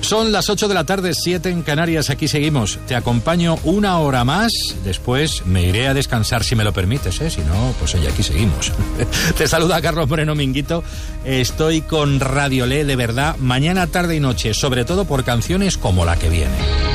Son las 8 de la tarde, 7 en Canarias, aquí seguimos. Te acompaño una hora más, después me iré a descansar si me lo permites, ¿eh? Si no, pues oye, aquí seguimos. Te saluda Carlos Moreno Minguito, estoy con Radio Le, de verdad, mañana, tarde y noche, sobre todo por canciones como la que viene.